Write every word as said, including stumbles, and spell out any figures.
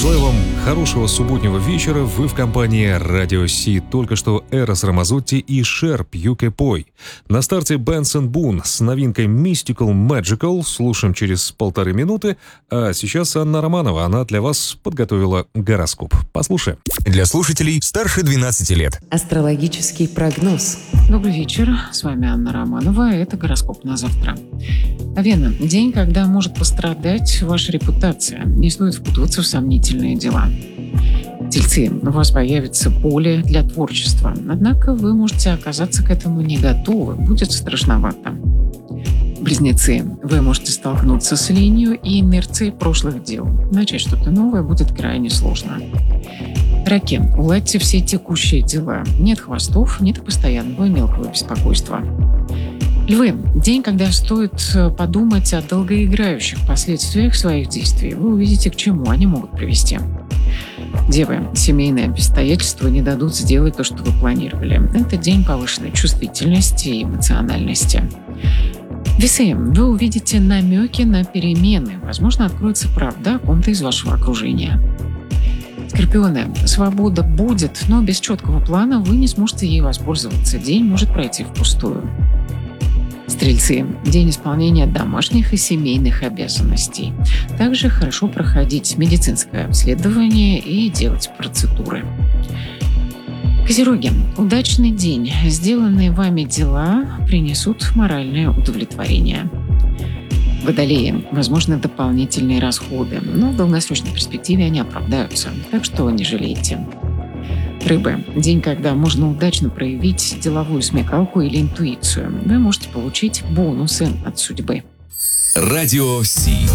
Желаю вам хорошего субботнего вечера. Вы в компании Радио Си. Только что Эрос Рамазотти и Шер Пьюке Пой. На старте Бенсон Бун с новинкой Mystical Magical. Слушаем через полторы минуты. А сейчас Анна Романова. Она для вас подготовила гороскоп. Послушаем. Для слушателей старше двенадцати лет. Астрологический прогноз. Добрый вечер. С вами Анна Романова. Это гороскоп на завтра. Овен. День, когда может пострадать ваша репутация. Не стоит впутываться в сомнительные дела. Тельцы. У вас появится поле для творчества. Однако вы можете оказаться к этому не готовы. Будет страшновато. Близнецы. Вы можете столкнуться с ленью и инерцией прошлых дел. Начать что-то новое будет крайне сложно. Раки. Уладьте все текущие дела. Нет хвостов, нет постоянного мелкого беспокойства. Львы. День, когда стоит подумать о долгоиграющих последствиях своих действий. Вы увидите, к чему они могут привести. Девы. Семейные обстоятельства не дадут сделать то, что вы планировали. Это день повышенной чувствительности и эмоциональности. Весы. Вы увидите намеки на перемены. Возможно, откроется правда о ком-то из вашего окружения. Скорпионы. Свобода будет, но без четкого плана вы не сможете ей воспользоваться. День может пройти впустую. Стрельцы. День исполнения домашних и семейных обязанностей. Также хорошо проходить медицинское обследование и делать процедуры. Козероги. Удачный день. Сделанные вами дела принесут моральное удовлетворение. Водолеи. Возможны дополнительные расходы, но в долгосрочной перспективе они оправдаются, так что не жалейте. Рыбы. День, когда можно удачно проявить деловую смекалку или интуицию. Вы можете получить бонусы от судьбы. Радио Си.